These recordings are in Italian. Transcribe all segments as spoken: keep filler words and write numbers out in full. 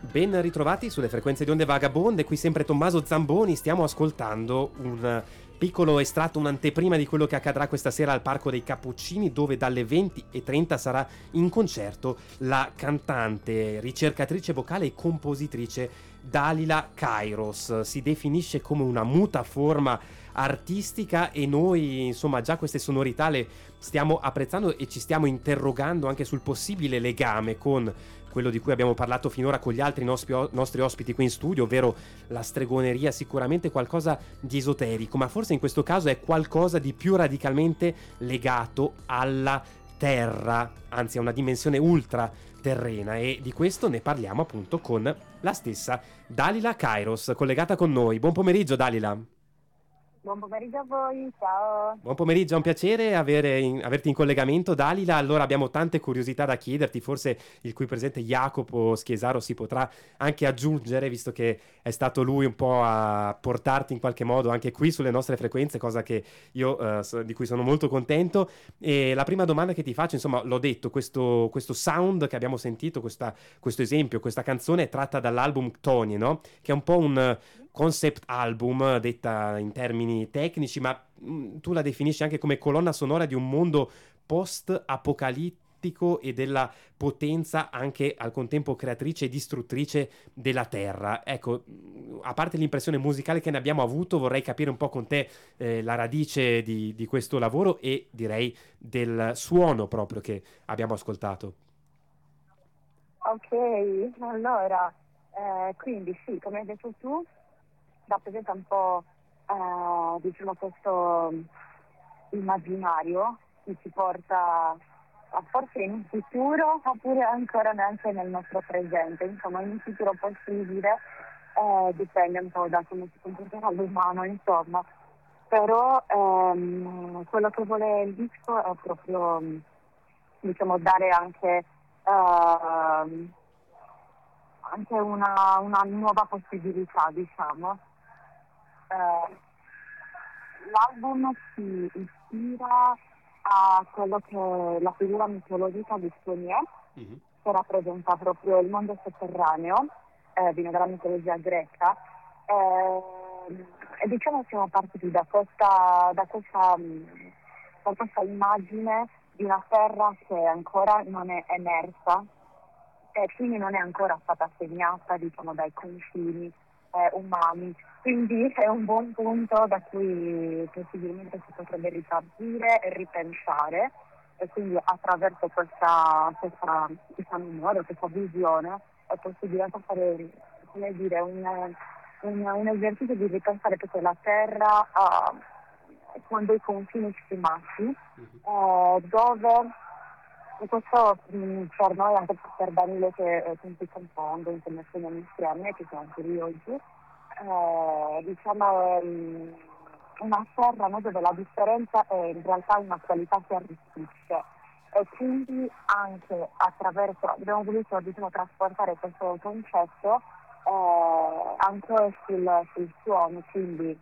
Ben ritrovati sulle frequenze di Onde Vagabonde, qui sempre Tommaso Zamboni, stiamo ascoltando un piccolo estratto, un'anteprima di quello che accadrà questa sera al Parco dei Cappuccini, dove dalle venti e trenta sarà in concerto la cantante, ricercatrice vocale e compositrice Dalila Kairos. Si definisce come una muta forma artistica e noi insomma già queste sonorità le stiamo apprezzando e ci stiamo interrogando anche sul possibile legame con quello di cui abbiamo parlato finora con gli altri nostri, nostri ospiti qui in studio, ovvero la stregoneria, sicuramente qualcosa di esoterico, ma forse in questo caso è qualcosa di più radicalmente legato alla terra, anzi a una dimensione ultra terrena, e di questo ne parliamo appunto con la stessa Dalila Kairos, collegata con noi. Buon pomeriggio Dalila. Buon pomeriggio a voi, ciao. Buon pomeriggio, è un piacere avere in, averti in collegamento, Dalila. Allora abbiamo tante curiosità da chiederti, forse il qui presente Jacopo Schiesaro si potrà anche aggiungere, visto che è stato lui un po' a portarti in qualche modo anche qui sulle nostre frequenze, cosa che io eh, so, di cui sono molto contento. E la prima domanda che ti faccio, insomma, l'ho detto, questo, questo sound che abbiamo sentito, questa, questo esempio, questa canzone è tratta dall'album Tony, no? Che è un po' un concept album, detta in termini tecnici, ma mh, tu la definisci anche come colonna sonora di un mondo post-apocalittico e della potenza anche al contempo creatrice e distruttrice della terra. Ecco, mh, a parte l'impressione musicale che ne abbiamo avuto, vorrei capire un po' con te eh, la radice di, di questo lavoro e direi del suono proprio che abbiamo ascoltato. Ok, allora, eh, quindi sì, come hai detto tu, rappresenta un po', eh, diciamo, questo immaginario che ci porta a forse in un futuro oppure ancora neanche nel nostro presente, insomma in un futuro possibile, eh, dipende un po' da come si comporterà l'umano, insomma. Però ehm, quello che vuole il disco è proprio, diciamo, dare anche, ehm, anche una, una nuova possibilità, diciamo. Eh, L'album si ispira a quello che è la figura mitologica di Sonia, Mm-hmm. che rappresenta proprio il mondo sotterraneo, eh, viene dalla mitologia greca. Eh, e diciamo siamo partiti da questa, da questa, mh, da questa immagine di una terra che ancora non è emersa e quindi non è ancora stata segnata, diciamo, dai confini eh, umani. Quindi è un buon punto da cui possibilmente si potrebbe ripartire e ripensare, e quindi attraverso questa, questa, questa memoria, questa visione è possibile fare, come dire, un, un, un esercizio di ripensare proprio la terra uh, con dei confini stimati, uh, dove, e questo mh, per noi, anche per Danilo che eh, con cui compongo, insomma, insieme, che siamo anche lì oggi, eh, diciamo mh, una terra, no, dove la differenza è in realtà una qualità che arricchisce, e quindi anche attraverso, abbiamo voluto, diciamo, trasportare questo concetto eh, anche sul, sul suono, quindi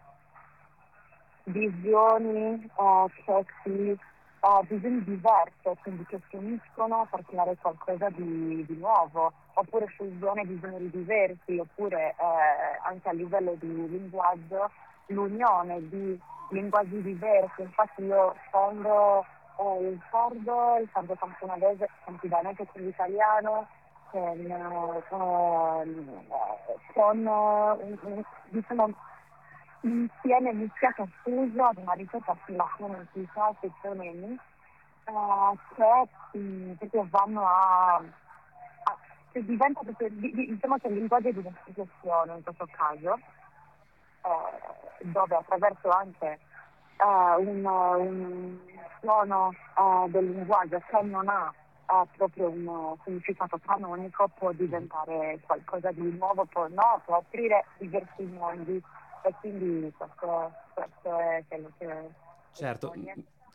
visioni eh, che si eh, visioni diverse, quindi che si uniscono per creare qualcosa di, di nuovo, oppure fusione di generi diversi, oppure eh, anche a livello di linguaggio l'unione di linguaggi diversi. Infatti io fondo eh, il sardo, il sardo camponavese, semplicemente con l'italiano, con, eh, con eh, diciamo insieme mischiato fuso ad una ricetta sulla fonetica e fonemi eh, che mh, proprio vanno a, a che diventa proprio, di- di- diciamo che il linguaggio è di un'espressione in questo caso, eh, dove attraverso anche eh, un, un suono eh, del linguaggio che non ha eh, proprio un significato canonico, può diventare qualcosa di nuovo, può, no, può aprire diversi mondi, e quindi questo, questo è quello che Certo, che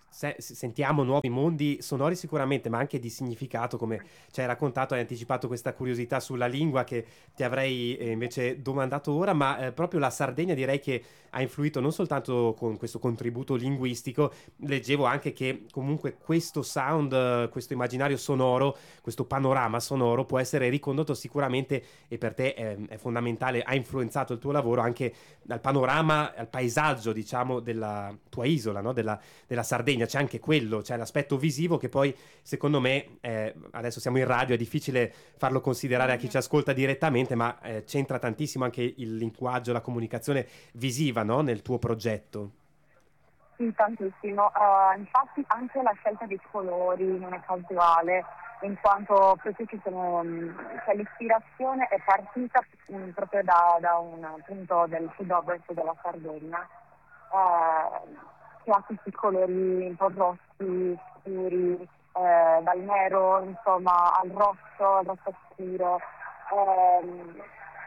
se- sentiamo nuovi mondi sonori sicuramente, ma anche di significato, come ci hai raccontato, hai anticipato questa curiosità sulla lingua che ti avrei eh, invece domandato ora, ma eh, proprio la Sardegna direi che ha influito non soltanto con questo contributo linguistico, leggevo anche che comunque questo sound, eh, questo immaginario sonoro, questo panorama sonoro può essere ricondotto sicuramente, e per te è, è fondamentale, ha influenzato il tuo lavoro anche dal panorama, al paesaggio, diciamo, della tua isola, no? della, della Sardegna. C'è anche quello, c'è l'aspetto visivo che poi, secondo me, eh, adesso siamo in radio, è difficile farlo considerare a chi ci ascolta direttamente, ma eh, c'entra tantissimo anche il linguaggio, la comunicazione visiva, no? Nel tuo progetto. Sì, tantissimo. Eh, infatti anche la scelta dei colori non è casuale, in quanto proprio ci sono, mh, cioè, l'ispirazione è partita mh, proprio da, da un punto del sud-ovest della Sardegna, eh, che ha questi colori un po' rossi, scuri, eh, dal nero insomma al rosso, al rosso scuro. Ehm,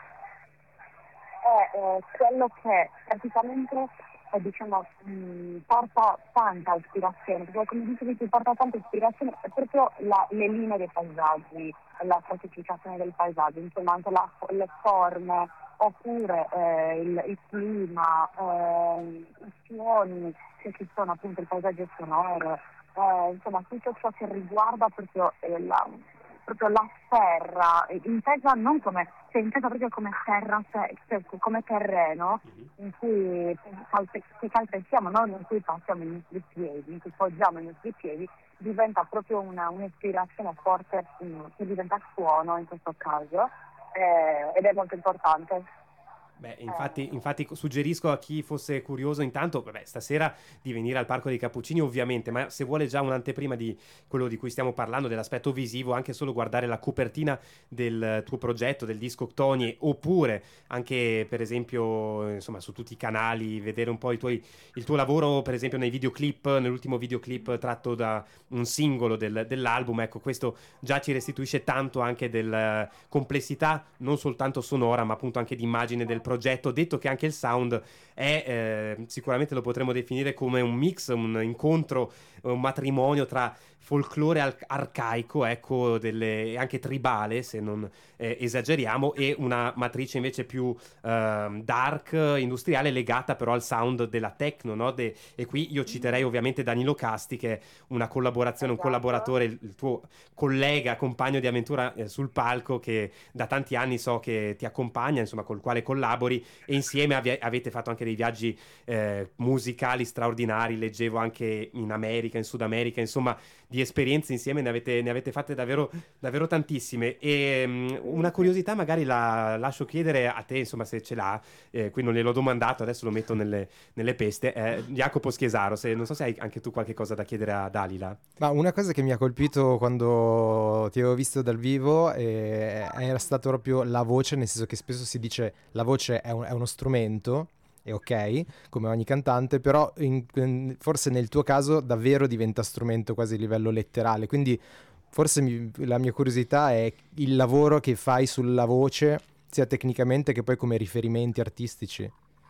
è eh, quello che praticamente eh, diciamo mh, porta tanta ispirazione, perché come dicevi ti porta tanta ispirazione è proprio la- le linee dei paesaggi, la stratificazione del paesaggio, insomma anche la- le forme, oppure eh, il, il clima, eh, i suoni che ci sono, appunto il paesaggio sonoro, eh, insomma tutto ciò che riguarda proprio eh, la proprio la terra, eh, intesa non come, cioè intesa proprio come terra, se- cioè come terreno in cui calpe- che calpestiamo, non in cui passiamo i nostri piedi, in cui poggiamo i nostri piedi, diventa proprio una, un'ispirazione forte, mm, che diventa suono in questo caso, eh, ed è molto importante. Beh, infatti, Eh, infatti suggerisco a chi fosse curioso intanto, vabbè, stasera di venire al Parco dei Cappuccini ovviamente, ma se vuole già un'anteprima di quello di cui stiamo parlando, dell'aspetto visivo, anche solo guardare la copertina del tuo progetto, del disco Tony, oppure anche per esempio, insomma, su tutti i canali, vedere un po' i tuoi, il tuo lavoro, per esempio nei videoclip, nell'ultimo videoclip tratto da un singolo del- dell'album, ecco, questo già ci restituisce tanto anche della complessità, non soltanto sonora, ma appunto anche di immagine del progetto, detto che anche il sound è, eh, sicuramente lo potremmo definire come un mix, un incontro, un matrimonio tra folklore al- arcaico, ecco, delle, e anche tribale, se non eh, esageriamo, e una matrice invece più ehm, dark, industriale, legata però al sound della techno, no? De- e qui io citerei ovviamente Danilo Casti, che è una collaborazione, un esatto. collaboratore, il, il tuo collega, compagno di avventura eh, sul palco, che da tanti anni so che ti accompagna, insomma, col quale collabori, e insieme avvi- avete fatto anche dei viaggi eh, musicali straordinari, leggevo anche in America, in Sud America, insomma, di esperienze insieme ne avete, ne avete fatte davvero, davvero tantissime. E um, una Sì, sì. curiosità magari la lascio chiedere a te, insomma, se ce l'ha, eh, qui non gliel'ho domandato, adesso lo metto nelle, nelle peste. Eh, Jacopo Schiesaro, se, non so se hai anche tu qualche cosa da chiedere a Dalila. Ma una cosa che mi ha colpito quando ti avevo visto dal vivo eh, era stato proprio la voce, nel senso che spesso si dice la voce è, un- è uno strumento, è ok, come ogni cantante, però in- in- forse nel tuo caso davvero diventa strumento quasi a livello letterale, quindi forse mi- la mia curiosità è il lavoro che fai sulla voce, sia tecnicamente che poi come riferimenti artistici.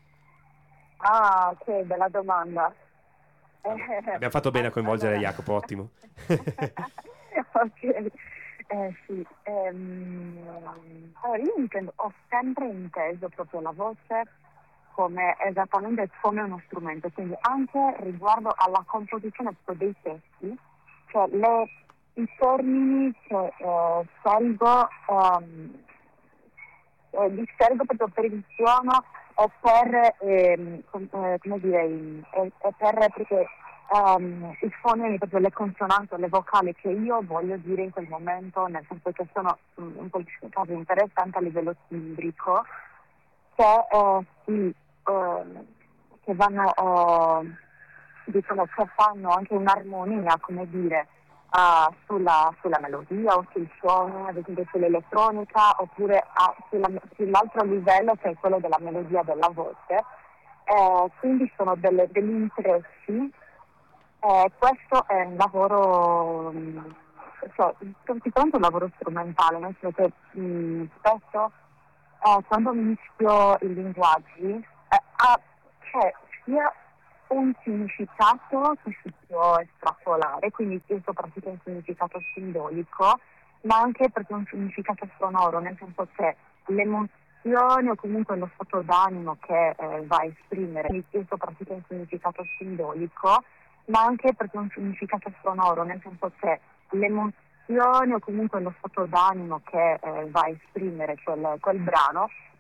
Ah, che bella domanda. Vabbè, Eh, abbiamo fatto bene a al- coinvolgere allora, Jacopo, ottimo. ok, eh, sì. ehm, allora io intendo- ho sempre inteso proprio la voce come esattamente come uno strumento, quindi anche riguardo alla composizione proprio dei testi, cioè le- i termini che eh, scelgo, ehm, eh, li scelgo proprio per il suono e per, ehm, com- eh, come dire, i- e, e per proprio ehm, i fonemi, proprio le consonanti, le vocali che io voglio dire in quel momento, nel senso che sono mm, in quel caso interessanti a livello timbrico, che, eh, sì, ehm, che vanno, eh, diciamo, che fanno anche un'armonia, come dire, ah, sulla, sulla melodia o sul suono, ad esempio sull'elettronica, oppure ah, sulla- sull'altro livello che è quello della melodia della voce. Eh, quindi sono delle- degli interessi. Eh, questo è un lavoro, mh, cioè, sicuramente un lavoro strumentale, nel senso che mh, spesso eh, quando mischio i linguaggi, eh, ah, c'è sia un significato che si può estrapolare, quindi questo pratica un significato simbolico, ma anche perché è un significato sonoro, nel senso che l'emozione o comunque lo stato d'animo che eh, va a esprimere, quindi questo pratica un significato simbolico, ma anche perché è un significato sonoro, nel senso che l'emozione o comunque lo stato d'animo che eh, va a esprimere quel, quel brano